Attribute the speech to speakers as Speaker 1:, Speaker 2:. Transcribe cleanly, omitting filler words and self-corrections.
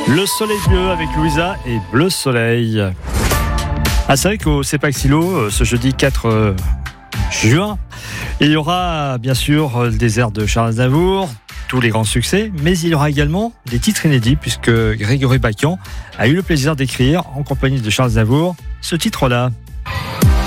Speaker 1: Le soleil bleu avec Louisa et Bleu Soleil. Ah, c'est vrai qu'au CEPAC Silo, ce jeudi 4 juin, il y aura bien sûr le désert de Charles Aznavour, tous les grands succès, mais il y aura également des titres inédits puisque Grégory Bakian a eu le plaisir d'écrire en compagnie de Charles Aznavour ce titre-là.